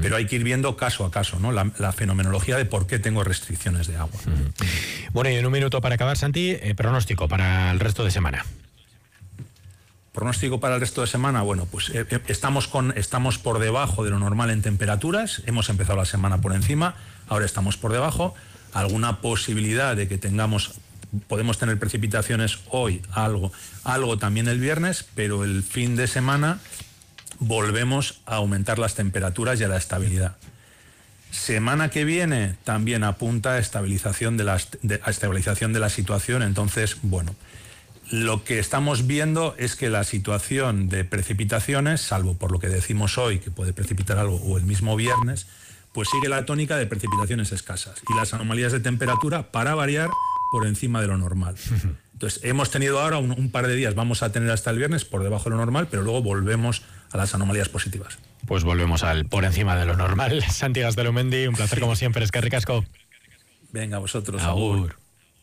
Pero hay que ir viendo caso a caso, ¿no? La fenomenología de por qué tengo restricciones de agua. Bueno, y en un minuto para acabar, Santi, pronóstico para el resto de semana. Pronóstico para el resto de semana, bueno, pues estamos por debajo de lo normal en temperaturas, hemos empezado la semana por encima, ahora estamos por debajo, alguna posibilidad de que podemos tener precipitaciones hoy, algo también el viernes, pero el fin de semana volvemos a aumentar las temperaturas y a la estabilidad. Semana que viene también apunta a estabilización de la situación, entonces, bueno, lo que estamos viendo es que la situación de precipitaciones, salvo por lo que decimos hoy, que puede precipitar algo, o el mismo viernes, pues sigue la tónica de precipitaciones escasas y las anomalías de temperatura, para variar, por encima de lo normal. Entonces, hemos tenido ahora un par de días, vamos a tener hasta el viernes por debajo de lo normal, pero luego volvemos a las anomalías positivas. Pues volvemos al por encima de lo normal. Santi Gaztelumendi, un placer como siempre, eskerrik asko. Venga, vosotros. Agur.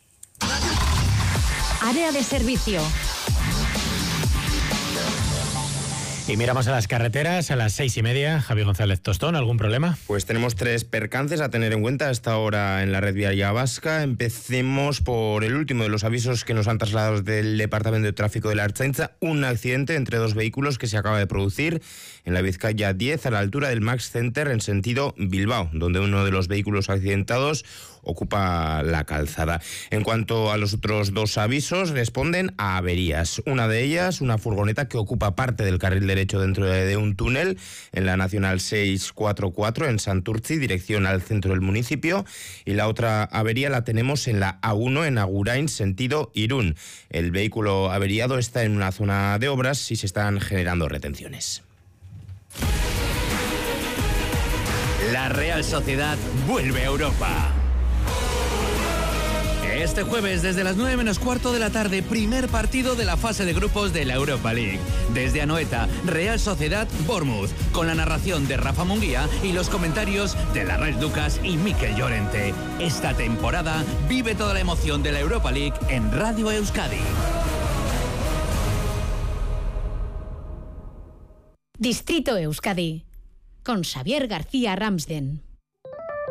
Área de servicio. Y miramos a las carreteras a las 6:30. Javi González Tostón, ¿algún problema? Pues tenemos 3 percances a tener en cuenta a esta hora en la red viaria vasca. Empecemos por el último de los avisos que nos han trasladado del Departamento de Tráfico de la Ertzaintza. Un accidente entre 2 vehículos que se acaba de producir en la Vizcaya 10 a la altura del Max Center en sentido Bilbao, donde uno de los vehículos accidentados ocupa la calzada. En cuanto a los otros 2 avisos, responden a averías. Una de ellas, una furgoneta que ocupa parte del carril derecho dentro de un túnel en la Nacional 644 en Santurtzi, dirección al centro del municipio. Y la otra avería la tenemos en la A1 en Agurain, sentido Irún. El vehículo averiado está en una zona de obras y se están generando retenciones. La Real Sociedad vuelve a Europa. Este jueves, desde las 9 menos cuarto de la tarde, primer partido de la fase de grupos de la Europa League. Desde Anoeta, Real Sociedad Bournemouth, con la narración de Rafa Munguía y los comentarios de Larraíz Lucas y Mikel Llorente. Esta temporada vive toda la emoción de la Europa League en Radio Euskadi. Distrito Euskadi, con Xavier García Ramsden.